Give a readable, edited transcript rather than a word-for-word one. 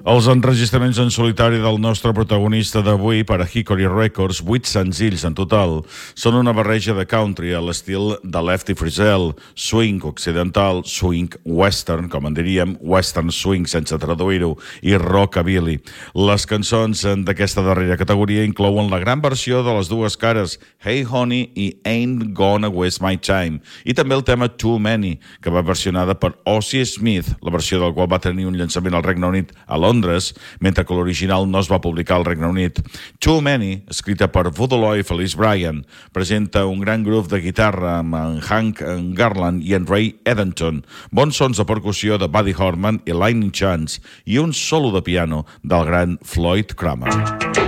Els enregistraments en solitari del nostre protagonista d'avui per a Hickory Records, 8 senzills en total, són una barreja de country a l'estil de Lefty Frizzell, swing occidental, swing western, com en diríem, western swing sense traduir-ho, i rockabilly. Les cançons d'aquesta darrera categoria inclouen la gran versió de les dues cares, Hey Honey i Ain't Gonna Waste My Time, i també el tema Too Many, que va versionada per Ozzie Smith, la versió del qual va tenir un llançament al Regne Unit a Londres, mentre que l'original no es va publicar al Regne Unit. Too Many, escrita per Voodoo Loy i Felice Bryan, presenta un gran grup de guitarra amb en Hank Garland i en Ray Edenton, bons sons de percussió de Buddy Harman i Lightning Chance i un solo de piano del gran Floyd Cramer.